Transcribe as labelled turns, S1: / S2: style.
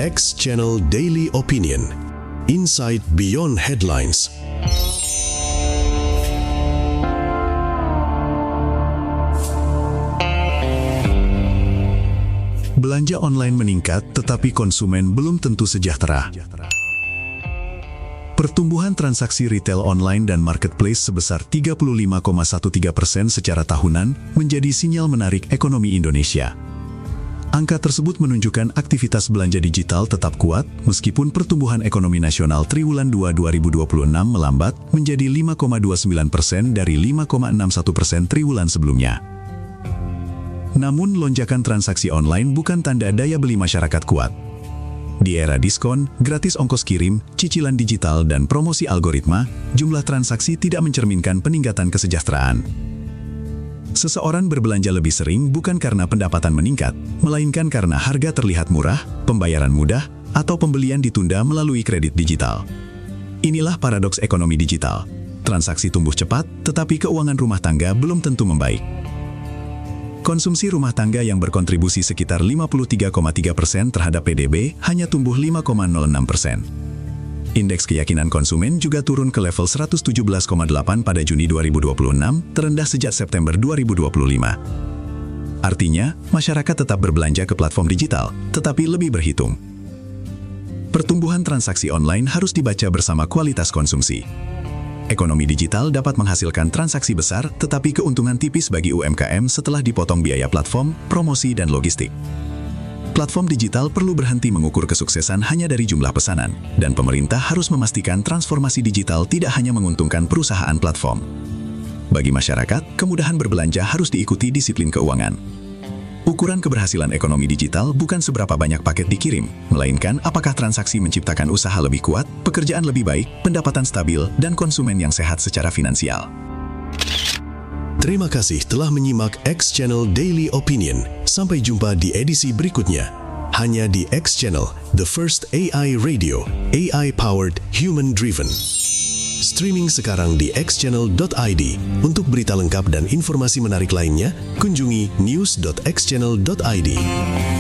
S1: X Channel Daily Opinion. Insight Beyond Headlines. Belanja online meningkat, tetapi konsumen belum tentu sejahtera. Pertumbuhan transaksi retail online dan marketplace sebesar 35,13% secara tahunan menjadi sinyal menarik ekonomi Indonesia. Angka tersebut menunjukkan aktivitas belanja digital tetap kuat, meskipun pertumbuhan ekonomi nasional triwulan 2 2026 melambat menjadi 5,29% dari 5,61% triwulan sebelumnya. Namun, lonjakan transaksi online bukan tanda daya beli masyarakat kuat. Di era diskon, gratis ongkos kirim, cicilan digital, dan promosi algoritma, jumlah transaksi tidak mencerminkan peningkatan kesejahteraan. Seseorang berbelanja lebih sering bukan karena pendapatan meningkat, melainkan karena harga terlihat murah, pembayaran mudah, atau pembelian ditunda melalui kredit digital. Inilah paradoks ekonomi digital. Transaksi tumbuh cepat, tetapi keuangan rumah tangga belum tentu membaik. Konsumsi rumah tangga yang berkontribusi sekitar 53,3% terhadap PDB hanya tumbuh 5,06%. Indeks keyakinan konsumen juga turun ke level 117,8 pada Juni 2026, terendah sejak September 2025. Artinya, masyarakat tetap berbelanja ke platform digital, tetapi lebih berhitung. Pertumbuhan transaksi online harus dibaca bersama kualitas konsumsi. Ekonomi digital dapat menghasilkan transaksi besar, tetapi keuntungan tipis bagi UMKM setelah dipotong biaya platform, promosi, dan logistik. Platform digital perlu berhenti mengukur kesuksesan hanya dari jumlah pesanan, dan pemerintah harus memastikan transformasi digital tidak hanya menguntungkan perusahaan platform. Bagi masyarakat, kemudahan berbelanja harus diikuti disiplin keuangan. Ukuran keberhasilan ekonomi digital bukan seberapa banyak paket dikirim, melainkan apakah transaksi menciptakan usaha lebih kuat, pekerjaan lebih baik, pendapatan stabil, dan konsumen yang sehat secara finansial. Terima kasih telah menyimak X Channel Daily Opinion. Sampai jumpa di edisi berikutnya. Hanya di X Channel, the first AI radio, AI-powered, human-driven. Streaming sekarang di xchannel.id. Untuk berita lengkap dan informasi menarik lainnya, kunjungi news.xchannel.id.